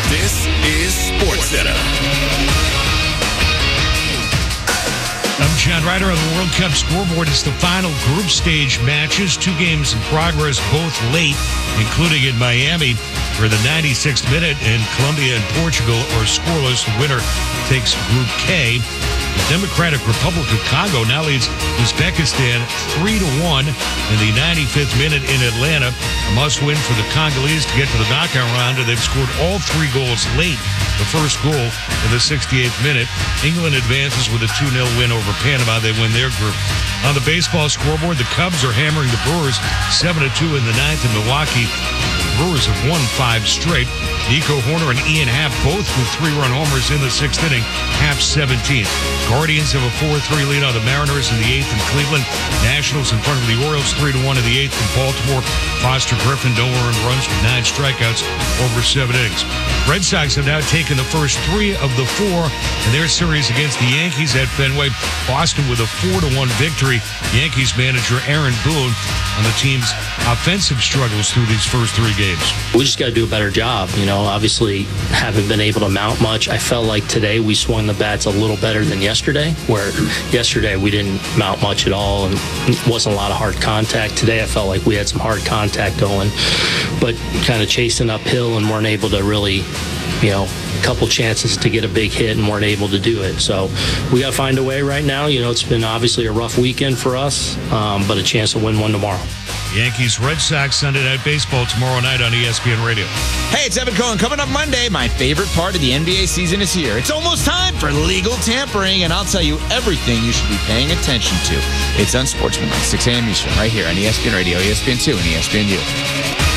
This is SportsCenter. I'm John Ryder on the World Cup scoreboard. It's the final group stage matches. 2 games in progress, both late, including in Miami, where the 96th minute, and Colombia and Portugal are scoreless. The winner takes Group K. The Democratic Republic of Congo now leads Uzbekistan 3-1 in the 95th minute in Atlanta. A must-win for the Congolese to get to the knockout round, and they've scored all 3 goals late. The first goal in the 68th minute. England advances with a 2-0 win over Panama. They win their group. On the baseball scoreboard, the Cubs are hammering the Brewers 7-2 in the 9th in Milwaukee. The Brewers have won 5 straight. Nico Horner and Ian Happ both with 3-run homers in the 6th inning. Happ 17th. Guardians have a 4-3 lead on the Mariners in the 8th in Cleveland. Nationals in front of the Orioles 3-1 in the 8th in Baltimore. Foster Griffin no earned runs with 9 strikeouts over 7 innings. Red Sox have now taken the first 3 of the 4 in their series against the Yankees at Fenway. Boston with a 4-1 victory. Yankees manager Aaron Boone on the team's offensive struggles through these first 3 games. We just got to do a better job. Obviously haven't been able to mount much. I felt like today we swung the bats a little better than yesterday, where yesterday we didn't mount much at all and wasn't a lot of hard contact. Today I felt like we had some hard contact going, but kind of chasing uphill and weren't able to really, a couple chances to get a big hit and weren't able to do it. So we got to find a way right now. It's been obviously a rough weekend for us, but a chance to win one tomorrow. Yankees, Red Sox, Sunday Night Baseball tomorrow night on ESPN Radio. Hey, it's Evan Cohen. Coming up Monday, my favorite part of the NBA season is here. It's almost time for legal tampering, and I'll tell you everything you should be paying attention to. It's Unsportsmanlike, 6 a.m. Eastern, right here on ESPN Radio, ESPN2, and ESPNU.